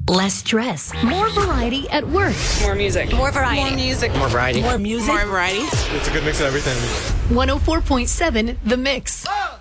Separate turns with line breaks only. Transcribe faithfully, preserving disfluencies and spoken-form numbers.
Less stress. More variety at work.
More music.
More variety.
More music.
More variety.
More music.
More variety.
It's a good mix of everything.
one oh four point seven The Mix.
Oh!